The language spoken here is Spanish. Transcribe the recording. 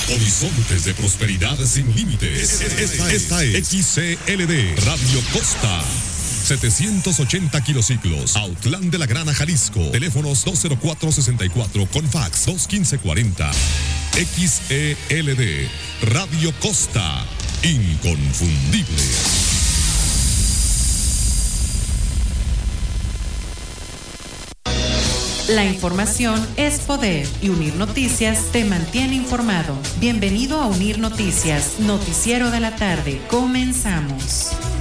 Horizontes de prosperidad sin límites. Esta es XCLD Radio Costa. 780 kilociclos, Autlán de la Grana, Jalisco. Teléfonos 204-64 con fax 215-40. XELD Radio Costa, inconfundible. La información es poder y Unir Noticias te mantiene informado. Bienvenido a Unir Noticias, noticiero de la tarde. Comenzamos.